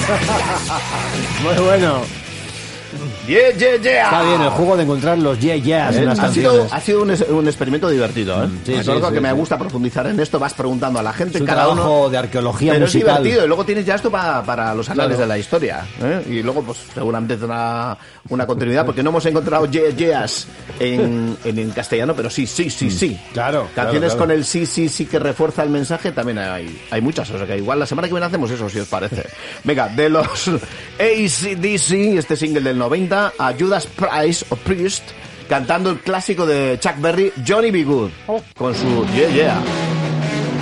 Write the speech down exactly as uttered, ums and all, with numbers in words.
Muy bueno. Yeah, yeah, yeah. Está bien el juego de encontrar los yeah, yeahs en Eh, las ha, canciones. sido, ha sido un, es- un experimento divertido, ¿eh? Sí, Es sí, algo sí, que me sí. gusta profundizar en esto. Vas preguntando a la gente, Es un cada trabajo uno. de arqueología Pero musical. es divertido. Y luego tienes ya esto para, para los anales Claro. de la historia. ¿eh? Y luego, pues seguramente tendrá una continuidad, porque no hemos encontrado yeah, yeahs en, en, en castellano, pero sí, sí, sí, sí. Claro, Canciones claro, claro. con el sí, sí, sí que refuerza el mensaje también hay, hay muchas. O sea que igual la semana que viene hacemos eso, si os parece. Venga, de los A C D C, este single del noventa, a Judas Priest o Priest cantando el clásico de Chuck Berry, Johnny B. Good, con su Yeah Yeah.